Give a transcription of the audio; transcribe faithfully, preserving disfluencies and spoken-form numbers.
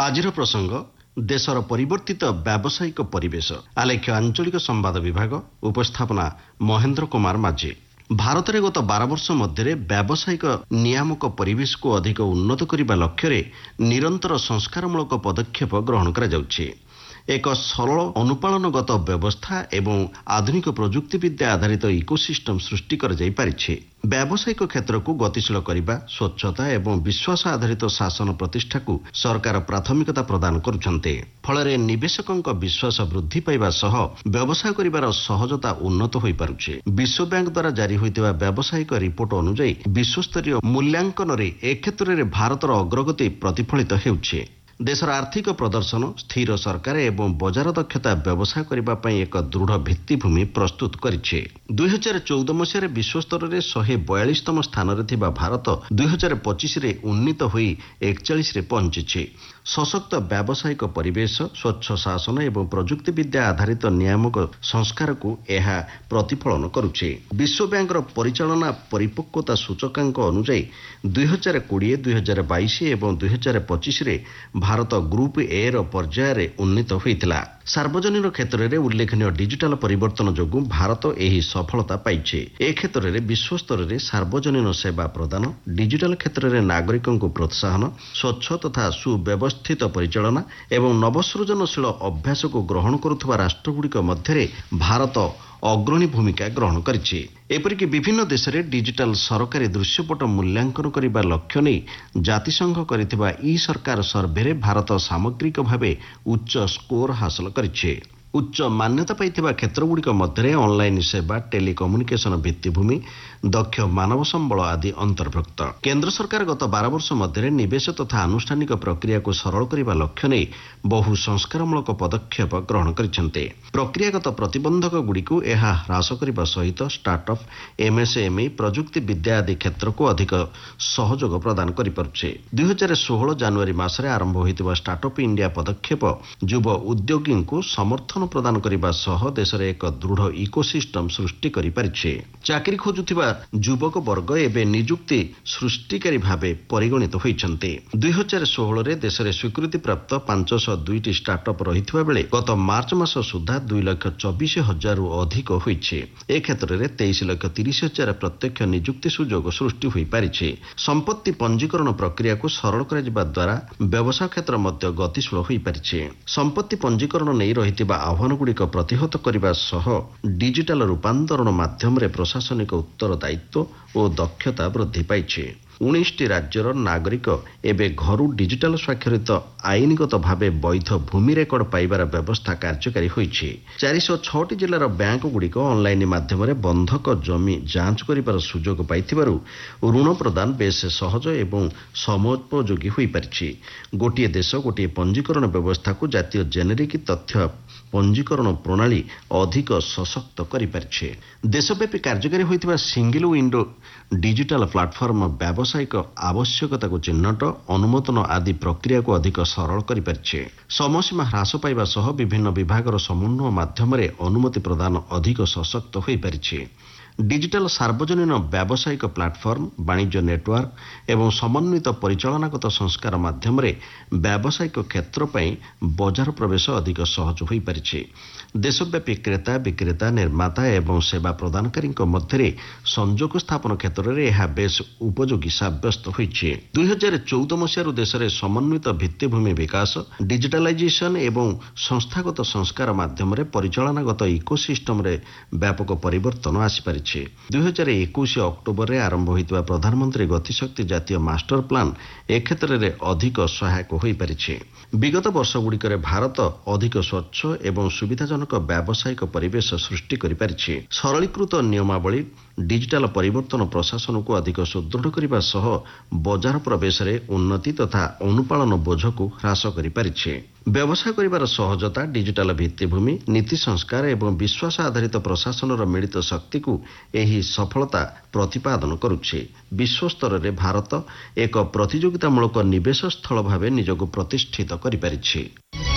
ଆଜିର ପ୍ରସଙ୍ଗ ଦେଶର ପରିବର୍ତ୍ତିତ ବ୍ୟାବସାୟିକ ପରିବେଶ। ଆଲେଖ୍ୟ ଆଞ୍ଚଳିକ ସମ୍ବାଦ ବିଭାଗ, ଉପସ୍ଥାପନା ମହେନ୍ଦ୍ର କୁମାର ମାଝୀ। ଭାରତରେ ଗତ ବାର ବର୍ଷ ମଧ୍ୟରେ ବ୍ୟାବସାୟିକ ନିୟାମକ ପରିବେଶକୁ ଅଧିକ ଉନ୍ନତ କରିବା ଲକ୍ଷ୍ୟରେ ନିରନ୍ତର ସଂସ୍କାରମୂଳକ ପଦକ୍ଷେପ ଗ୍ରହଣ କରାଯାଉଛି। ଏକ ସରଳ ଅନୁପାଳନଗତ ବ୍ୟବସ୍ଥା ଏବଂ ଆଧୁନିକ ପ୍ରଯୁକ୍ତିବିଦ୍ୟା ଆଧାରିତ ଇକୋସିଷ୍ଟମ ସୃଷ୍ଟି କରାଯାଇପାରିଛି। ବ୍ୟାବସାୟିକ କ୍ଷେତ୍ରକୁ ଗତିଶୀଳ କରିବା, ସ୍ୱଚ୍ଛତା ଏବଂ ବିଶ୍ୱାସ ଆଧାରିତ ଶାସନ ପ୍ରତିଷ୍ଠାକୁ ସରକାର ପ୍ରାଥମିକତା ପ୍ରଦାନ କରୁଛନ୍ତି। ଫଳରେ ନିବେଶକଙ୍କ ବିଶ୍ୱାସ ବୃଦ୍ଧି ପାଇବା ସହ ବ୍ୟବସାୟ କରିବାର ସହଜତା ଉନ୍ନତ ହୋଇପାରୁଛି। ବିଶ୍ୱବ୍ୟାଙ୍କ ଦ୍ୱାରା ଜାରି ହୋଇଥିବା ବ୍ୟାବସାୟିକ ରିପୋର୍ଟ ଅନୁଯାୟୀ ବିଶ୍ୱସ୍ତରୀୟ ମୂଲ୍ୟାଙ୍କନରେ ଏ କ୍ଷେତ୍ରରେ ଭାରତର ଅଗ୍ରଗତି ପ୍ରତିଫଳିତ ହେଉଛି। ଦେଶର ଆର୍ଥିକ ପ୍ରଦର୍ଶନ, ସ୍ଥିର ସରକାର ଏବଂ ବଜାର ଦକ୍ଷତା ବ୍ୟବସାୟ କରିବା ପାଇଁ ଏକ ଦୃଢ଼ ଭିତ୍ତିଭୂମି ପ୍ରସ୍ତୁତ କରିଛି। ଦୁଇ ହଜାର ଚଉଦ ମସିହାରେ ବିଶ୍ୱସ୍ତରରେ ଶହେ ବୟାଳିଶତମ ସ୍ଥାନରେ ଥିବା ଭାରତ ଦୁଇ ହଜାର ପଚିଶରେ ଉନ୍ନୀତ ହୋଇ ଏକଚାଳିଶରେ ପହଞ୍ଚିଛି। ସଶକ୍ତ ବ୍ୟାବସାୟିକ ପରିବେଶ, ସ୍ୱଚ୍ଛ ଶାସନ ଏବଂ ପ୍ରଯୁକ୍ତିବିଦ୍ୟା ଆଧାରିତ ନିୟାମକ ସଂସ୍କାରକୁ ଏହା ପ୍ରତିଫଳନ କରୁଛି। ବିଶ୍ୱବ୍ୟାଙ୍କର ପରିଚାଳନା ପରିପକ୍ୱତା ସୂଚକାଙ୍କ ଅନୁଯାୟୀ ଦୁଇ ହଜାର କୋଡ଼ିଏ ଦୁଇ ହଜାର ବାଇଶ ଏବଂ ଦୁଇ ହଜାର ପଚିଶରେ ଭାରତ ଗ୍ରୁପ ଏ ର ପର୍ଯ୍ୟାୟରେ ଉନ୍ନୀତ ହୋଇଥିଲା। ସାର୍ବଜନୀନ କ୍ଷେତ୍ରରେ ଉଲ୍ଲେଖନୀୟ ଡିଜିଟାଲ ପରିବର୍ତ୍ତନ ଯୋଗୁଁ ଭାରତ ଏହି ସଫଳତା ପାଇଛି। ଏ କ୍ଷେତ୍ରରେ ବିଶ୍ୱସ୍ତରରେ ସାର୍ବଜନୀନ ସେବା ପ୍ରଦାନ, ଡିଜିଟାଲ କ୍ଷେତ୍ରରେ ନାଗରିକଙ୍କୁ ପ୍ରୋତ୍ସାହନ, ସ୍ୱଚ୍ଛ ତଥା ସୁବ୍ୟବସ୍ଥିତ ପରିଚାଳନା ଏବଂ ନବସୃଜନଶୀଳ ଅଭ୍ୟାସକୁ ଗ୍ରହଣ କରୁଥିବା ରାଷ୍ଟ୍ରଗୁଡ଼ିକ ମଧ୍ୟରେ ଭାରତ ଅଗ୍ରଣୀ ଭୂମିକା ଗ୍ରହଣ କରିଛି। ଏପରିକି ବିଭିନ୍ନ ଦେଶରେ ଡିଜିଟାଲ ସରକାରୀ ଦୃଶ୍ୟପଟ ମୂଲ୍ୟାଙ୍କନ କରିବା ଲକ୍ଷ୍ୟ ନେଇ ଜାତିସଂଘ କରିଥିବା ଇ ସରକାର ସର୍ଭେରେ ଭାରତ ସାମଗ୍ରିକ ଭାବେ ଉଚ୍ଚ ସ୍କୋର ହାସଲ କରିଛି। ଉଚ୍ଚ ମାନ୍ୟତା ପାଇଥିବା କ୍ଷେତ୍ରଗୁଡ଼ିକ ମଧ୍ୟରେ ଅନଲାଇନ ସେବା, ଟେଲିକମ୍ୟୁନିକେସନ ଭିତ୍ତିଭୂମି, ଦକ୍ଷ ମାନବ ସମ୍ବଳ ଆଦି ଅନ୍ତର୍ଭୁକ୍ତ। କେନ୍ଦ୍ର ସରକାର ଗତ ବାର ବର୍ଷ ମଧ୍ୟରେ ନିବେଶ ତଥା ଆନୁଷ୍ଠାନିକ ପ୍ରକ୍ରିୟାକୁ ସରଳ କରିବା ଲକ୍ଷ୍ୟ ନେଇ ବହୁ ସଂସ୍କାରମୂଳକ ପଦକ୍ଷେପ ଗ୍ରହଣ କରିଛନ୍ତି। ପ୍ରକ୍ରିୟାଗତ ପ୍ରତିବନ୍ଧକଗୁଡ଼ିକୁ ଏହା ହ୍ରାସ କରିବା ସହିତ ଷ୍ଟାର୍ଟଅପ୍, ଏମ୍ଏସ୍ଏମ୍ଇ, ପ୍ରଯୁକ୍ତି ବିଦ୍ୟା ଆଦି କ୍ଷେତ୍ରକୁ ଅଧିକ ସହଯୋଗ ପ୍ରଦାନ କରିପାରୁଛି। ଦୁଇ ହଜାର ଷୋହଳ ଜାନୁଆରୀ ମାସରେ ଆରମ୍ଭ ହୋଇଥିବା ଷ୍ଟାର୍ଟଅପ୍ ଇଣ୍ଡିଆ ପଦକ୍ଷେପ ଯୁବ ଉଦ୍ୟୋଗୀଙ୍କୁ ସମର୍ଥନ ପ୍ରଦାନ କରିବା ସହ ଦେଶରେ ଏକ ଦୃଢ଼ ଇକୋସିଷ୍ଟମ ସୃଷ୍ଟି କରିପାରିଛି। ଚାକିରି ଖୋଜୁଥିବା ଯୁବକ ବର୍ଗ ଏବେ ନିଯୁକ୍ତି ସୃଷ୍ଟିକାରୀ ଭାବେ ପରିଗଣିତ ହୋଇଛନ୍ତି। ଦୁଇ ହଜାର ଷୋହଳରେ ଦେଶରେ ସ୍ୱୀକୃତିପ୍ରାପ୍ତ ପାଞ୍ଚଶହ ଦୁଇଟି ଷ୍ଟାର୍ଟଅପ୍ ରହିଥିବା ବେଳେ ଗତ ମାର୍ଚ୍ଚ ମାସ ସୁଦ୍ଧା ଦୁଇ ଲକ୍ଷ ଚବିଶ ହଜାରରୁ ଅଧିକ ହୋଇଛି। ଏ କ୍ଷେତ୍ରରେ ତେଇଶ ଲକ୍ଷ ତିରିଶ ହଜାର ପ୍ରତ୍ୟକ୍ଷ ନିଯୁକ୍ତି ସୁଯୋଗ ସୃଷ୍ଟି ହୋଇପାରିଛି। ସମ୍ପତ୍ତି ପଞ୍ଜୀକରଣ ପ୍ରକ୍ରିୟାକୁ ସରଳ କରାଯିବା ଦ୍ୱାରା ବ୍ୟବସାୟ କ୍ଷେତ୍ର ମଧ୍ୟ ଗତିଶୀଳ ହୋଇପାରିଛି। ସମ୍ପତ୍ତି ପଞ୍ଜୀକରଣ ନେଇ ରହିଥିବା ଆହ୍ୱାନଗୁଡ଼ିକ ପ୍ରତିହତ କରିବା ସହ ଡିଜିଟାଲ ରୂପାନ୍ତରଣ ମାଧ୍ୟମରେ ପ୍ରଶାସନିକ ଉତ୍ତରଦାୟିତ୍ୱ ଓ ଦକ୍ଷତା ବୃଦ୍ଧି ପାଇଛି। ଉଣେଇଶଟି ରାଜ୍ୟର ନାଗରିକ ଏବେ ଘରୁ ଡିଜିଟାଲ ସ୍ୱାକ୍ଷରିତ ଆଇନଗତ ଭାବେ ବୈଧ ଭୂମି ରେକର୍ଡ ପାଇବାର ବ୍ୟବସ୍ଥା କାର୍ଯ୍ୟକାରୀ ହୋଇଛି। ଚାରିଶହ ଛଅଟି ଜିଲ୍ଲାର ବ୍ୟାଙ୍କଗୁଡ଼ିକ ଅନଲାଇନ ମାଧ୍ୟମରେ ବନ୍ଧକ ଜମି ଯାଞ୍ଚ କରିବାର ସୁଯୋଗ ପାଇଥିବାରୁ ଋଣ ପ୍ରଦାନ ବେଶ୍ ସହଜ ଏବଂ ସମୟୋପଯୋଗୀ ହୋଇପାରିଛି। ଗୋଟିଏ ଦେଶ ଗୋଟିଏ ପଞ୍ଜୀକରଣ ବ୍ୟବସ୍ଥାକୁ ଜାତୀୟ ଜେନେରିକ ତଥ୍ୟ ପଞ୍ଜୀକରଣ ପ୍ରଣାଳୀ ଅଧିକ ସଶକ୍ତ କରିପାରିଛି। ଦେଶବ୍ୟାପୀ କାର୍ଯ୍ୟକାରୀ ହୋଇଥିବା ସିଙ୍ଗଲ ୱିଣ୍ଡୋ ଡିଜିଟାଲ ପ୍ଲାଟଫର୍ମ ବ୍ୟାବସାୟିକ ଆବଶ୍ୟକତାକୁ ଚିହ୍ନଟ, ଅନୁମୋଦନ ଆଦି ପ୍ରକ୍ରିୟାକୁ ଅଧିକ ସରଳ କରିପାରିଛି। ସମୟସୀମା ହ୍ରାସ ପାଇବା ସହ ବିଭିନ୍ନ ବିଭାଗର ସମନ୍ୱୟ ମାଧ୍ୟମରେ ଅନୁମତି ପ୍ରଦାନ ଅଧିକ ସଶକ୍ତ ହୋଇପାରିଛି। ଡିଜିଟାଲ ସାର୍ବଜନୀନ ବ୍ୟାବସାୟିକ ପ୍ଲାଟଫର୍ମ, ବାଣିଜ୍ୟ ନେଟୱାର୍କ ଏବଂ ସମନ୍ୱିତ ପରିଚାଳନାଗତ ସଂସ୍କାର ମାଧ୍ୟମରେ ବ୍ୟାବସାୟିକ କ୍ଷେତ୍ର ପାଇଁ ବଜାର ପ୍ରବେଶ ଅଧିକ ସହଜ ହୋଇପାରିଛି। ଦେଶବ୍ୟାପୀ କ୍ରେତା, ବିକ୍ରେତା, ନିର୍ମାତା ଏବଂ ସେବା ପ୍ରଦାନକାରୀଙ୍କ ମଧ୍ୟରେ ସଂଯୋଗ ସ୍ଥାପନ କ୍ଷେତ୍ରରେ ଏହା ବେଶ୍ ଉପଯୋଗୀ ସାବ୍ୟସ୍ତ ହୋଇଛି। ଦୁଇ ହଜାର ଚଉଦ ମସିହାରୁ ଦେଶରେ ସମନ୍ୱିତ ଭିତ୍ତିଭୂମି ବିକାଶ, ଡିଜିଟାଲାଇଜେସନ ଏବଂ ସଂସ୍ଥାଗତ ସଂସ୍କାର ମାଧ୍ୟମରେ ପରିଚାଳନାଗତ ଇକୋସିଷ୍ଟମରେ ବ୍ୟାପକ ପରିବର୍ତ୍ତନ ଆସିପାରିଛି। ଦୁଇ ହଜାର ଏକୋଇଶ ଅକ୍ଟୋବରରେ ଆରମ୍ଭ ହୋଇଥିବା ପ୍ରଧାନମନ୍ତ୍ରୀ ଗତିଶକ୍ତି ଜାତୀୟ ମାଷ୍ଟର ପ୍ଲାନ ଏ କ୍ଷେତ୍ରରେ ଅଧିକ ସହାୟକ ହୋଇପାରିଛି। ବିଗତ ବର୍ଷଗୁଡ଼ିକରେ ଭାରତ ଅଧିକ ସ୍ୱଚ୍ଛ ଏବଂ ସୁବିଧାଜନକ ବ୍ୟାବସାୟିକ ପରିବେଶ ସୃଷ୍ଟି କରିପାରିଛି। ସରଳୀକୃତ ନିୟମାବଳୀ, ଡିଜିଟାଲ ପରିବର୍ତ୍ତନ ପ୍ରଶାସନକୁ ଅଧିକ ସୁଦୃଢ଼ କରିବା ସହ ବଜାର ପ୍ରବେଶରେ ଉନ୍ନତି ତଥା ଅନୁପାଳନ ବୋଝକୁ ହ୍ରାସ କରିପାରିଛି। ବ୍ୟବସାୟ କରିବାର ସହଜତା, ଡିଜିଟାଲ ଭିତ୍ତିଭୂମି, ନୀତି ସଂସ୍କାର ଏବଂ ବିଶ୍ୱାସ ଆଧାରିତ ପ୍ରଶାସନର ମିଳିତ ଶକ୍ତିକୁ ଏହି ସଫଳତା ପ୍ରତିପାଦନ କରୁଛି। ବିଶ୍ୱସ୍ତରରେ ଭାରତ ଏକ ପ୍ରତିଯୋଗିତାମୂଳକ ନିବେଶ ସ୍ଥଳ ଭାବେ ନିଜକୁ ପ୍ରତିଷ୍ଠିତ କରିପାରିଛି।